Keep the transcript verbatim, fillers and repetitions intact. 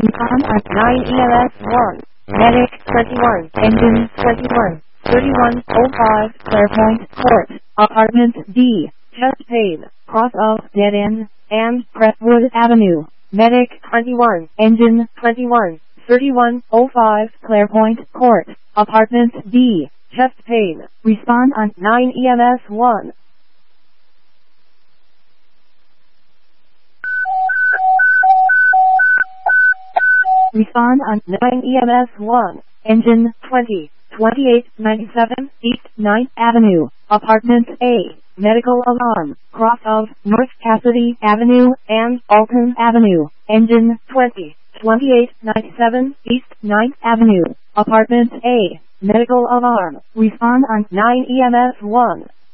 Recon on nine E M S one. Medic twenty-one. Engine twenty-one. thirty-one oh five. Clairpoint Court. Apartment D. Chest pain. Cross of Dead End and Crestwood Avenue. Medic twenty-one. Engine twenty-one. thirty-one oh five. Clairpoint Court. Apartment D. Chest pain. Respond on nine E M S one. Respond on nine E M S one. Engine twenty. twenty-eight ninety-seven East ninth Avenue. Apartment A. Medical alarm. Cross of North Cassidy Avenue and Alton Avenue. Engine twenty. twenty-eight ninety-seven East ninth Avenue. Apartment A. Medical alarm. Respond on nine E M S one.